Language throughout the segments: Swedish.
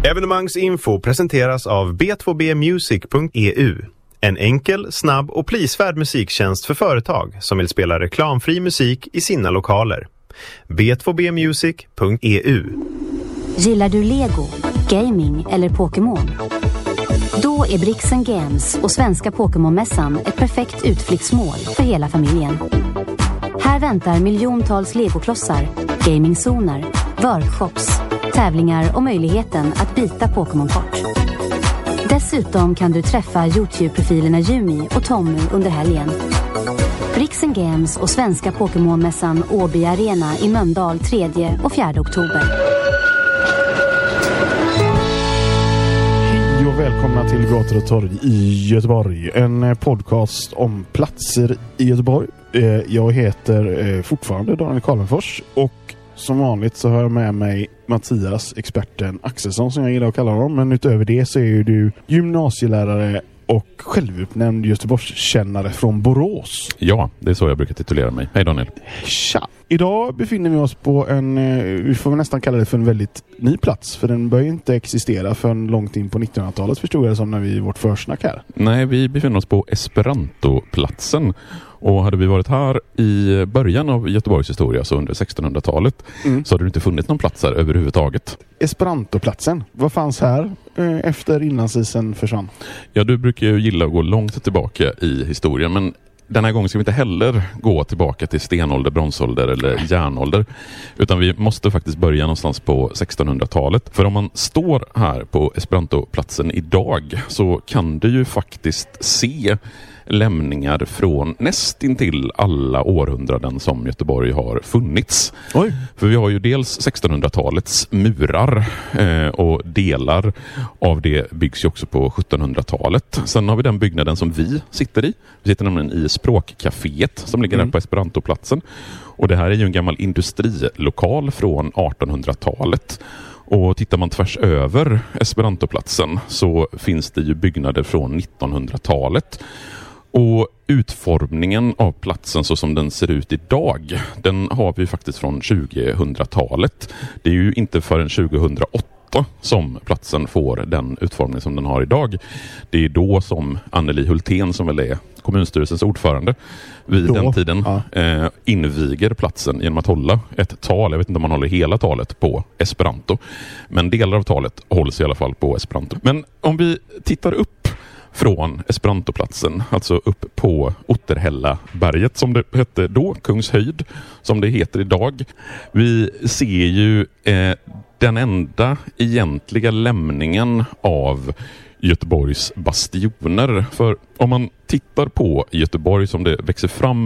Evenemangsinfo presenteras av b2bmusic.eu. En enkel, snabb och prisvärd musiktjänst för företag som vill spela reklamfri musik i sina lokaler. b2bmusic.eu. Gillar du Lego, gaming eller Pokémon? Då är Brixen Games och Svenska Pokémon-mässan ett perfekt utflyktsmål för hela familjen. Här väntar miljontals legoklossar, gamingzoner, workshops, tävlingar och möjligheten att byta Pokémon-kort. Dessutom kan du träffa YouTube-profilerna Juni och Tommy under helgen. Brixen Games och Svenska Pokémon-mässan Åby Arena i Mölndal 3 och 4 oktober. Hej och välkomna till Gator och torg i Göteborg. En podcast om platser i Göteborg. Jag heter fortfarande Daniel Karlenfors och som vanligt så har jag med mig Mattias, experten Axelsson som jag gillar att kalla honom. Men utöver det så är ju du gymnasielärare och självutnämnd Göteborgskännare från Borås. Ja, det är så jag brukar titulera mig. Hej Daniel. Tja! Idag befinner vi oss på vi får nästan kalla det för en väldigt ny plats. För den börjar inte existera förrän långt in på 1900-talet förstod jag det som när vi vårt försnack här. Nej, vi befinner oss på Esperantoplatsen. Och hade vi varit här i början av Göteborgs historia, så under 1600-talet, så hade det inte funnits någon plats här överhuvudtaget. Esperantoplatsen, vad fanns här efter inlandsisen försvann? Ja, du brukar ju gilla att gå långt tillbaka i historien, men den här gången ska vi inte heller gå tillbaka till stenålder, bronsålder eller järnålder. Utan vi måste faktiskt börja någonstans på 1600-talet. För om man står här på Esperantoplatsen idag så kan du ju faktiskt se lämningar från nästintill alla århundraden som Göteborg har funnits. Oj. För vi har ju dels 1600-talets murar och delar av det byggs ju också på 1700-talet. Sen har vi den byggnaden som vi sitter i. Vi sitter nämligen i språkcaféet som ligger där på Esperantoplatsen. Och det här är ju en gammal industrilokal från 1800-talet. Och tittar man tvärs över Esperantoplatsen så finns det ju byggnader från 1900-talet. Och utformningen av platsen så som den ser ut idag, den har vi faktiskt från 2000-talet. Det är ju inte förrän 2008 som platsen får den utformning som den har idag. Det är då som Anneli Hultén, som väl är kommunstyrelsens ordförande vid den tiden, inviger platsen genom att hålla ett tal. Jag vet inte om man håller hela talet på Esperanto, men delar av talet hålls i alla fall på Esperanto. Men om vi tittar upp från Esperantoplatsen, alltså upp på Otterhällaberget som det hette då, Kungshöjd som det heter idag. Vi ser ju den enda egentliga lämningen av Göteborgs bastioner. För om man tittar på Göteborg som det växer fram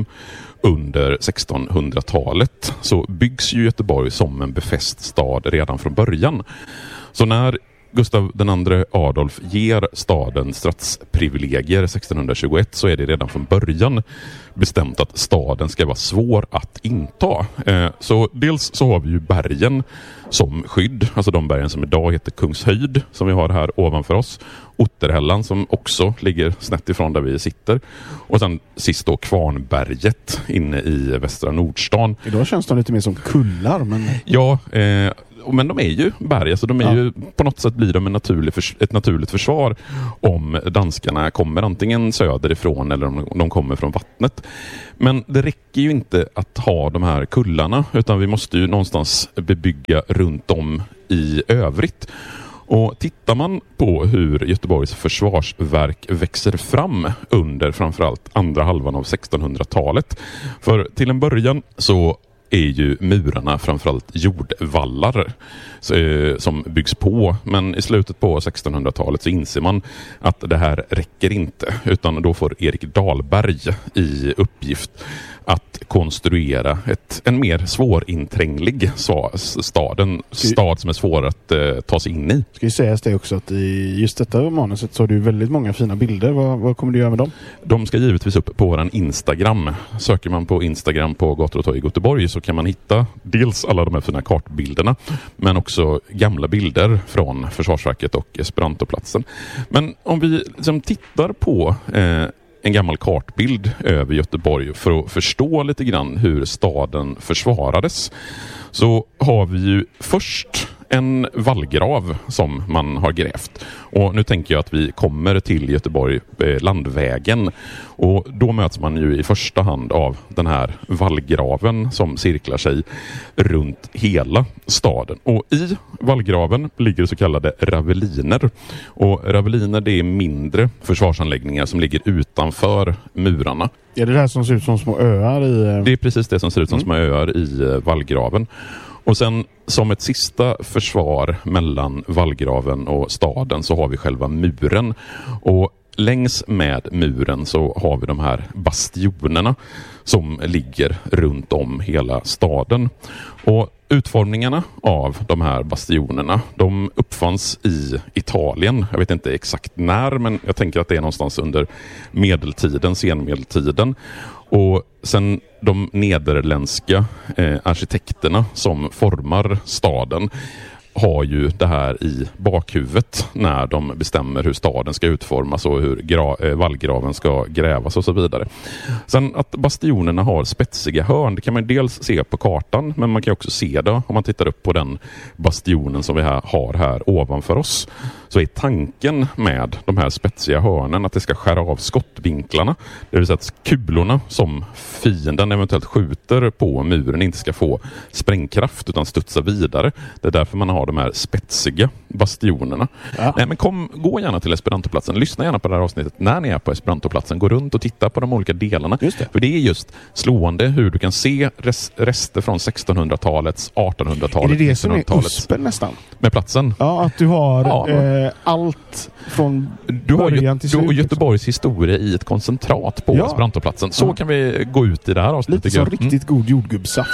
under 1600-talet så byggs ju Göteborg som en befäst stad redan från början. Så när Gustav II Adolf ger staden stadsprivilegier 1621 så är det redan från början bestämt att staden ska vara svår att inta. Så dels så har vi ju bergen som skydd, alltså de bergen som idag heter Kungshöjd som vi har här ovanför oss. Otterhällan som också ligger snett ifrån där vi sitter. Och sen sist då Kvarnberget inne i västra Nordstan. Idag känns de lite mer som kullar. Men... Ja, men de är ju berg, alltså de är ju, på något sätt blir de ett naturligt försvar om danskarna kommer antingen söderifrån eller om de kommer från vattnet. Men det räcker ju inte att ha de här kullarna, utan vi måste ju någonstans bebygga runt om i övrigt. Och tittar man på hur Göteborgs försvarsverk växer fram under framförallt andra halvan av 1600-talet. För till en början så är ju murarna framförallt jordvallar som byggs på. Men i slutet på 1600-talet så inser man att det här räcker inte. Utan då får Erik Dahlberg i uppgift att konstruera en mer svårintränglig stad. En stad som är svår att ta sig in i. Ska ju sägas det också att i just detta manuset så har du väldigt många fina bilder. Vad kommer du göra med dem? De ska givetvis upp på vår Instagram. Söker man på Instagram på Gator och torg i Göteborg så kan man hitta dels alla de här fina kartbilderna men också gamla bilder från Försvarsverket och Esperantoplatsen. Men om vi liksom tittar på en gammal kartbild över Göteborg för att förstå lite grann hur staden försvarades, så har vi ju först en vallgrav som man har grävt. Och nu tänker jag att vi kommer till Göteborg Landvägen. Och då möts man ju i första hand av den här vallgraven som cirklar sig runt hela staden. Och i vallgraven ligger så kallade raveliner. Och raveliner, det är mindre försvarsanläggningar som ligger utanför murarna. Är det här som ser ut som små öar i... Det är precis det som ser ut som små öar i vallgraven. Och sen som ett sista försvar mellan vallgraven och staden så har vi själva muren. Och längs med muren så har vi de här bastionerna som ligger runt om hela staden. Och utformningarna av de här bastionerna, de uppfanns i Italien. Jag vet inte exakt när, men jag tänker att det är någonstans under medeltiden, senmedeltiden. Och sen de nederländska arkitekterna som formar staden har ju det här i bakhuvudet när de bestämmer hur staden ska utformas och hur vallgraven ska grävas och så vidare. Sen att bastionerna har spetsiga hörn, det kan man dels se på kartan, men man kan också se det om man tittar upp på den bastionen som vi har här ovanför oss. Så är tanken med de här spetsiga hörnen att det ska skära av skottvinklarna. Det vill säga att kulorna som fienden eventuellt skjuter på muren inte ska få sprängkraft utan studsa vidare. Det är därför man har de här spetsiga bastionerna. Ja. Nej, men gå gärna till Esperantoplatsen. Lyssna gärna på det här avsnittet när ni är på Esperantoplatsen. Gå runt och titta på de olika delarna. Just det. För det är just slående hur du kan se rester från 1600-talets, 1800-talet, är det det som är uspen nästan? Med platsen? Ja, att du har allt från början till slut. Du har Göteborgs historia i ett koncentrat på Esperantoplatsen. Så kan vi gå ut i det här avsnittet. Lite som riktigt god jordgubbssaft.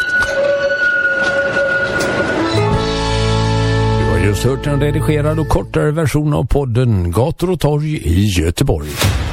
Just hört en redigerad och kortare version av podden Gator och torg i Göteborg.